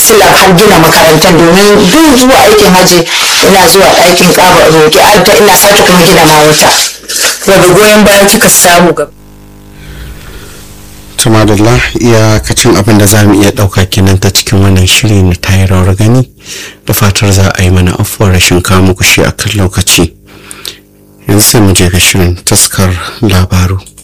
silar har gina makarantar, domin duk zuwa aikin haji ina zuwa ɗakin ƙaba roƙi adda ina sake kuma gina ma wata. Wanda goyon bayan kika samu gaba. Tumadalla iyakacin abin da za mu iya ɗauka kenan ta cikin wannan shiri na tayi rawar gani, da fatar za a yi mana afuwar rashin kawo muku shi a kan lokaci. Yanzu sai mu je ga shirin taskar labaru.